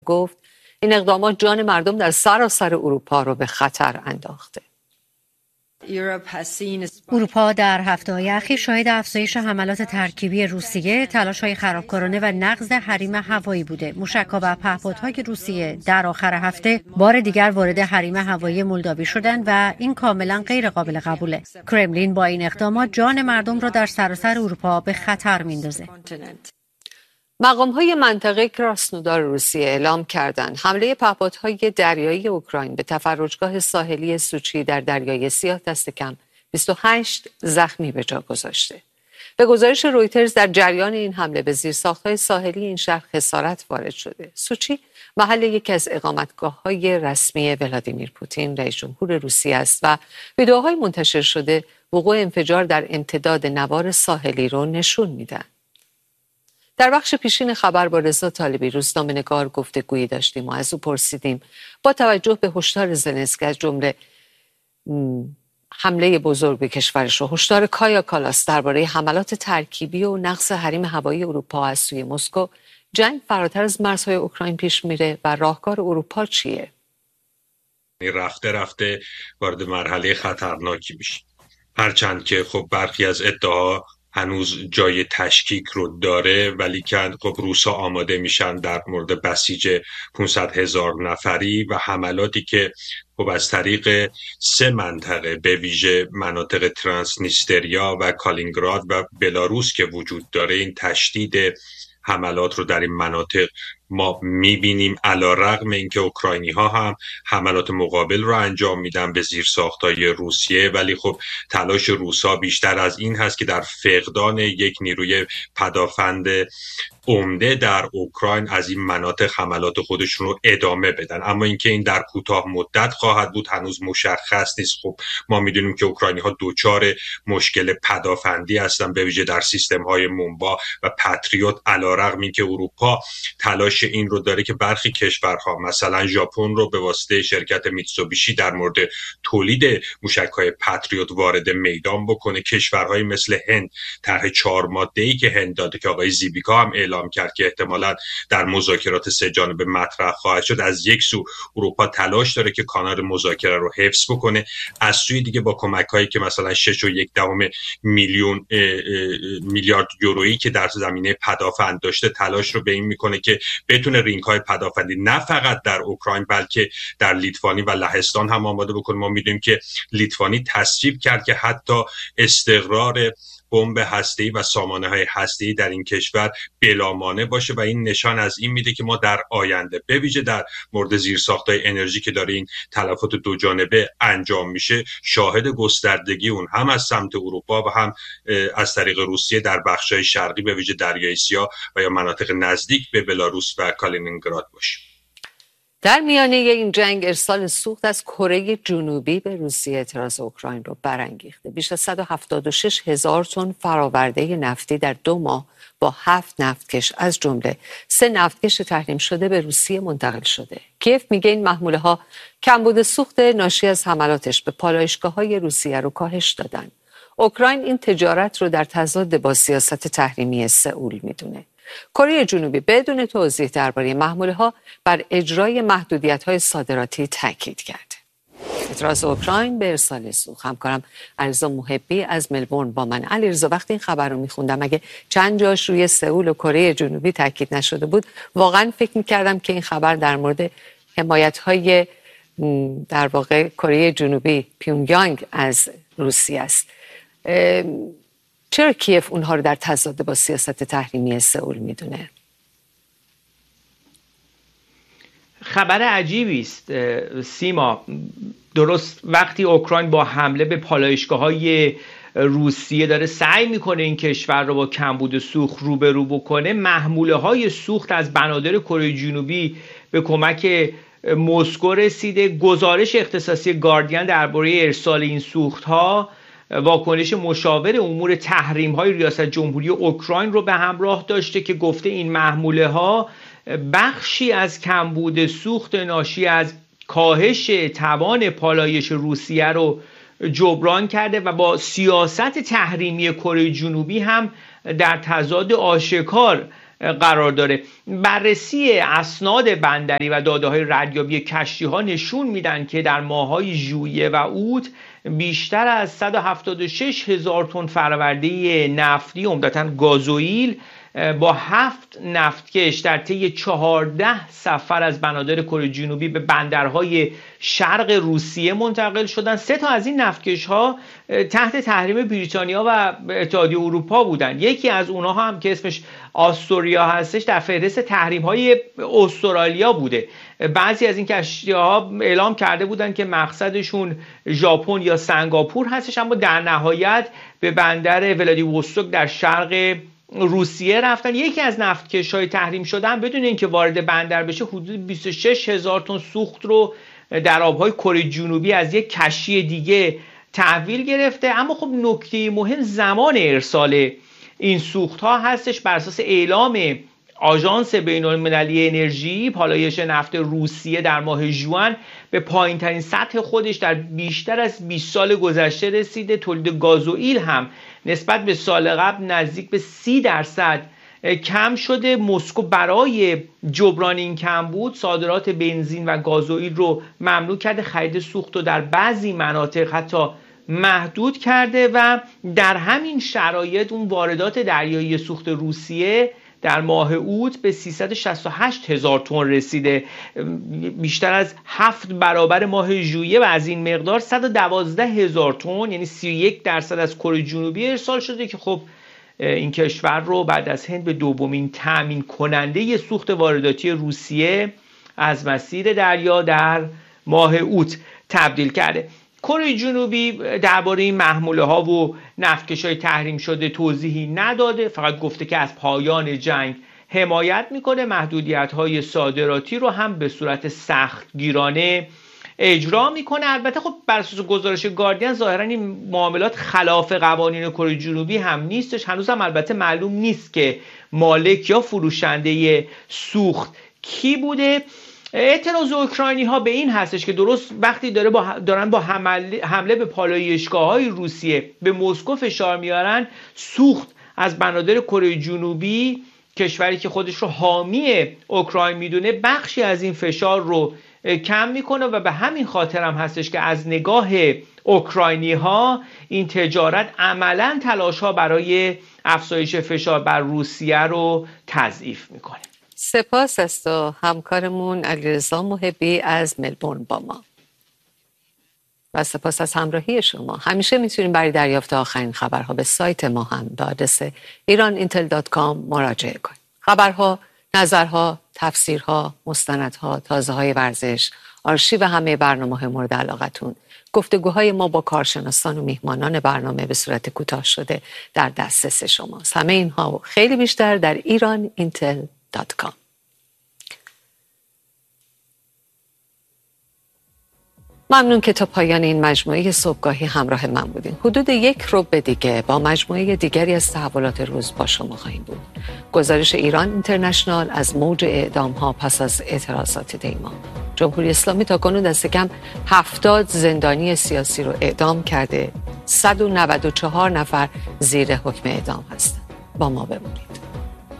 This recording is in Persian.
گفت این اقدامات جان مردم در سراسر اروپا رو به خطر انداخته. اروپا در هفته‌های اخیر شاهد افزایش حملات ترکیبی روسیه، تلاش‌های خرابکارانه و نقض حریم هوایی بوده. موشک‌ها و پهپادهای روسیه در آخر هفته بار دیگر وارد حریم هوایی مولداوی شدند و این کاملا غیر قابل قبوله. کرملین با این اقدامات جان مردم را در سراسر اروپا به خطر میندازه. مقام‌های منطقه کراسنودار روسیه اعلام کردند حمله پهپادهای دریایی اوکراین به تفرجگاه ساحلی سوچی در دریای سیاه دست کم 28 زخمی به جا گذاشته. به گزارش رویترز در جریان این حمله به زیرساخت‌های ساحلی این شهر خسارت وارد شده. سوچی محل یکی از اقامتگاه‌های رسمی ولادیمیر پوتین رئیس جمهور روسیه است و ویدئوهای منتشر شده وقوع انفجار در امتداد نوار ساحلی رو نشون میدن. در بخش پیشین خبر با رضا طالبی روزنامه‌نگار گفتگویی داشتیم و از او پرسیدیم با توجه به هشدار زلنسکی از جمله حمله بزرگ به کشورش و هشدار کایا کالاس درباره حملات ترکیبی و نقض حریم هوایی اروپا از سوی مسکو، جنگ فراتر از مرزهای اوکراین پیش میره و راهکار اروپا چیه؟ رفته رفته وارد مرحله خطرناکی میشه، هرچند که خب برخی از ادعا هنوز جای تشکیک رو داره، ولی که خب روسا آماده میشن در مورد بسیج 500,000 نفری و حملاتی که خب از طریق 3 منطقه به ویژه مناطق ترانسنیستریا و کالینگراد و بلاروس که وجود داره، این تشدید حملات رو در این مناطق ما میبینیم. علیرغم اینکه اوکراینی ها هم حملات مقابل رو انجام میدن به زیرساخت‌های روسیه، ولی خب تلاش روسا بیشتر از این هست که در فقدان یک نیروی پدافند عمده در اوکراین از این مناطق حملات خودشون رو ادامه بدن. اما اینکه این در کوتاه مدت خواهد بود هنوز مشخص نیست. خب ما میدونیم که اوکراینی ها دوچار مشکل پدافندی هستن، به ویژه در سیستم های مونبا و پاتریوت، علیرغم اینکه اروپا تلاش این رو داره که برخی کشورها مثلا ژاپن رو به واسطه شرکت میتسوبیشی در مورد تولید موشک‌های پاتریوت وارد میدان بکنه. کشورهای مثل هند طرح 4 ماده‌ای که هند داده که آقای زیبیکا هم اعلام کرد که احتمالاً در مذاکرات 3 جانبه مطرح خواهد شد، از یک سو اروپا تلاش داره که کانال مذاکره رو حفظ بکنه، از سوی دیگه با کمک‌هایی که مثلا 6.1 میلیارد یورویی که در زمینه پدافند داشته تلاش رو به این میکنه که بتونه رینگ‌های پدافندی نه فقط در اوکراین بلکه در لیتوانی و لهستان هم آماده بکنه. ما میدونیم که لیتوانی تصویب کرد که حتی استقرار بمب هسته‌ای و سامانه‌های هسته‌ای در این کشور بلامانع باشه و این نشان از این میده که ما در آینده به ویژه در مورد زیرساخت‌های انرژی که داره این تلفات 2 جانبه انجام میشه، شاهد گستردگی اون هم از سمت اروپا و هم از طریق روسیه در بخش‌های شرقی به ویژه دریای سیاه و یا مناطق نزدیک به بلاروس و کالینینگراد باشه. در میانه این جنگ ارسال سوخت از کره جنوبی به روسیه اعتراض اوکراین رو برانگیخته. بیش از 176,000 تن فراورده نفتی در 2 ماه با 7 نفتکش از جمله 3 نفتکش تحریم شده به روسیه منتقل شده. کیف میگه این محموله ها کمبود سوخت ناشی از حملاتش به پالایشگاه‌های روسیه رو کاهش دادن. اوکراین این تجارت رو در تضاد با سیاست تحریمی سئول میدونه. کره جنوبی بدون توضیح درباره محموله‌ها بر اجرای محدودیت‌های صادراتی تاکید کرد. اعتراض اوکراین به ارسال سوخت. همکارم علیرضا محبی از ملبورن با من. علیرضا، وقتی این خبر رو می‌خوندم اگه چند جاش روی سئول و کره جنوبی تاکید نشده بود، واقعا فکر می‌کردم که این خبر در مورد حمایت‌های در واقع کره جنوبی پیونگیانگ از روسیه است. چرا کیف اونها رو در تضاد با سیاست تحریمی سئول میدونه؟ خبر عجیبی است سیما. درست وقتی اوکراین با حمله به پالایشگاه‌های روسیه داره سعی میکنه این کشور رو با کمبود سوخت روبرو بکنه، محموله‌های سوخت از بنادر کره جنوبی به کمک مسکو رسیده. گزارش اختصاصی گاردین درباره ارسال این سوخت‌ها واکنش مشاور امور تحریم‌های ریاست جمهوری اوکراین رو به همراه داشته که گفته این محموله‌ها بخشی از کمبود سوخت ناشی از کاهش توان پالایش روسیه رو جبران کرده و با سیاست تحریمی کره جنوبی هم در تضاد آشکار قرار داره. بررسی اسناد بندری و داده‌های ردیابی کشتی‌ها نشون میدن که در ماه‌های ژوئیه و اوت بیشتر از 176,000 تن فرآورده نفتی عمدتاً گازوئیل با 7 نفتکش در طی 14 سفر از بنادر کره جنوبی به بندرهای شرق روسیه منتقل شدن. 3 تا از این نفتکش‌ها تحت تحریم بریتانیا و اتحادیه اروپا بودن. یکی از اونها هم که اسمش آستوریا هستش در فهرست تحریم‌های استرالیا بوده. بعضی از این کشتی‌ها اعلام کرده بودن که مقصدشون ژاپن یا سنگاپور هستش، اما در نهایت به بندر ولادیوستوک در شرق روسیه رفتن. یکی از نفتکش‌های تحریم شدن بدون اینکه وارد بندر بشه حدود 26,000 تن سوخت رو در آب‌های کره جنوبی از یک کشتی دیگه تحویل گرفته. اما خب نکته مهم زمان ارسال این سوخت‌ها هستش. بر اساس اعلام آژانس بین‌المللی انرژی، پالایش نفت روسیه در ماه ژوئن به پایین‌ترین سطح خودش در بیشتر از 20 سال گذشته رسیده. تولید گازوئیل هم نسبت به سال قبل نزدیک به 30% کم شده. مسکو برای جبران این کمبود صادرات بنزین و گازوئیل رو ممنوع کرده، خرید سوخت رو در بعضی مناطق حتی محدود کرده و در همین شرایط اون واردات دریایی سوخت روسیه در ماه اوت به 368,000 تن رسیده، بیشتر از 7 برابر ماه ژوئیه و از این مقدار 112,000 تن یعنی 31% از کره جنوبی ارسال شده که خب این کشور رو بعد از هند به دومین تامین کننده سوخت وارداتی روسیه از مسیر دریا در ماه اوت تبدیل کرده. کره جنوبی درباره این محموله ها و نفتکش‌های تحریم شده توضیحی نداده، فقط گفته که از پایان جنگ حمایت میکنه، محدودیت‌های صادراتی رو هم به صورت سختگیرانه اجرا میکنه. البته خب بر اساس گزارش گاردین ظاهرا این معاملات خلاف قوانین کره جنوبی هم نیستش. هنوز هم البته معلوم نیست که مالک یا فروشنده سوخت کی بوده. اعتراض اوکراینی ها به این هستش که درست وقتی دارن با حمله به پالایشگاه‌های روسیه به مسکو فشار میارن، سوخت از بنادر کره جنوبی، کشوری که خودش رو حامی اوکراین میدونه، بخشی از این فشار رو کم میکنه و به همین خاطر هم هستش که از نگاه اوکراینی ها این تجارت عملاً تلاش ها برای افزایش فشار بر روسیه رو تضعیف میکنه. سپاس است و همکارمون علیرضا محبی از ملبورن با ما و سپاس از همراهی شما. همیشه میتونید برای دریافت آخرین خبرها به سایت ما هم به آدرس iran.intel.com مراجعه کنید. خبرها، نظرها، تفسیرها، مستندها، تازه‌های ورزش، آرشیو همه برنامه‌های مورد علاقتون، گفتگوهای ما با کارشناسان و میهمانان برنامه به صورت کوتاه شده در دسترس شماست. همه اینها و خیلی بیشتر در iran.intel.com. ممنون که تا پایان این مجموعه صبحگاهی همراه من بودین. حدود 1 ربع دیگه با مجموعه دیگری از تحولات روز با شما خواهیم بود. گزارش ایران اینترنشنال از موج اعدام‌ها پس از اعتراضات دیما. جمهوری اسلامی تاکنون دست کم 70 زندانی سیاسی رو اعدام کرده. 194 نفر زیر حکم اعدام هستند. با ما بمونید.